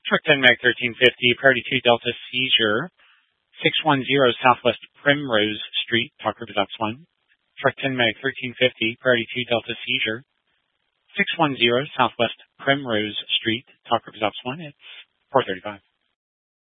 Truck 10 Mag 1350, Priority 2 Delta Seizure, 610 Southwest Primrose Street, Talk River, that's 1. Truck 10 Mag 1350, Priority 2 Delta Seizure, 610 Southwest Primrose Street, Talk River, that's 1. It's 435.